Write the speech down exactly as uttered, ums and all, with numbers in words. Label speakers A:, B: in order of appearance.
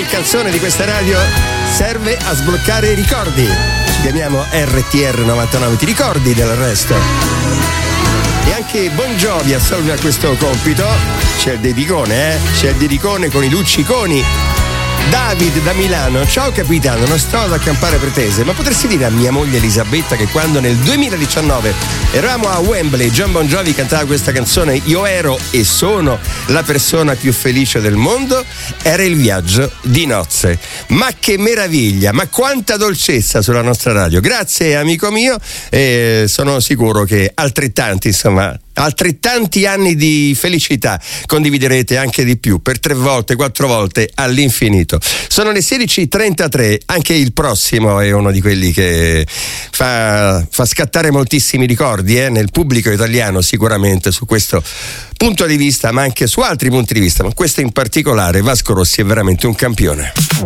A: ogni canzone di questa radio serve a sbloccare i ricordi. Ci chiamiamo R T R novantanove, ti ricordi del resto? E anche Bon Jovi assolve a questo compito. C'è il dedicone, eh? C'è il dedicone con i lucciconi. David da Milano: ciao capitano, non sto ad accampare pretese, ma potresti dire a mia moglie Elisabetta che quando nel duemiladiciannove eravamo a Wembley, John Bon Jovi cantava questa canzone, io ero e sono la persona più felice del mondo, era il viaggio di nozze. Ma che meraviglia, ma quanta dolcezza sulla nostra radio. Grazie amico mio, e sono sicuro che altrettanti, insomma, altrettanti anni di felicità condividerete, anche di più, per tre volte, quattro volte, all'infinito. Sono le sedici e trentatré, anche il prossimo è uno di quelli che fa, fa scattare moltissimi ricordi eh, nel pubblico italiano, sicuramente su questo punto di vista, ma anche su altri punti di vista, ma questo in particolare, Vasco Rossi è veramente un campione.